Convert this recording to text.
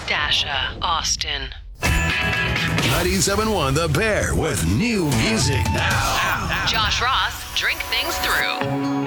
Dasha, Austin. 97.1 The Bear with new music now. Josh Ross, Drink Things Through.